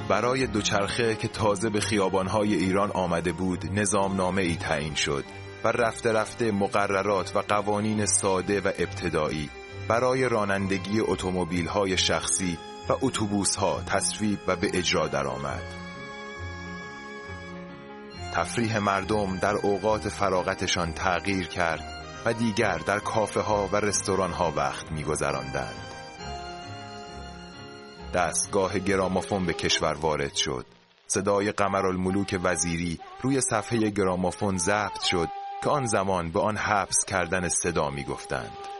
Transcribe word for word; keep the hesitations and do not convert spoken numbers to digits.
برای دوچرخه که تازه به خیابان‌های ایران آمده بود نظامنامه‌ای تعیین شد و رفته رفته مقررات و قوانین ساده و ابتدایی برای رانندگی اتومبیل‌های شخصی و اتوبوس‌ها تصویب و به اجرا درآمد. تفریح مردم در اوقات فراغتشان تغییر کرد و دیگر در کافه ها و رستوران ها وقت می‌گذراندند. دستگاه گرامافون به کشور وارد شد. صدای قمرالملوک وزیری روی صفحه گرامافون ضبط شد که آن زمان به آن حبس کردن صدا می‌گفتند.